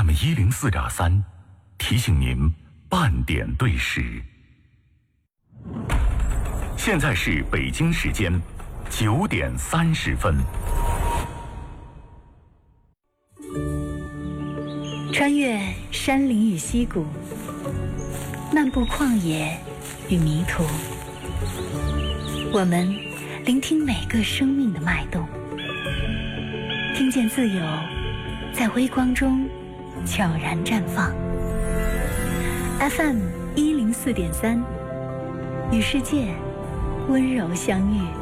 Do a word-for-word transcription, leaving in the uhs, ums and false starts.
M 一零四点三，提醒您半点对时。现在是北京时间九点三十分。 穿越山林与溪谷，漫步旷野与迷途，我们聆听每个生命的脉动，听见自由在微光中悄然绽放。F M 一零四点三，与世界温柔相遇。